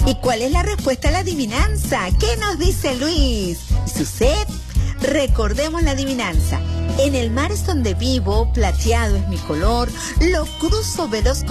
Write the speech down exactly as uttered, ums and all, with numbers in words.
¿Y cuál es la respuesta a la adivinanza? ¿Qué nos dice Luis? ¿Y su sed? Recordemos la adivinanza. En el mar es donde vivo, plateado es mi color, lo cruzo veloz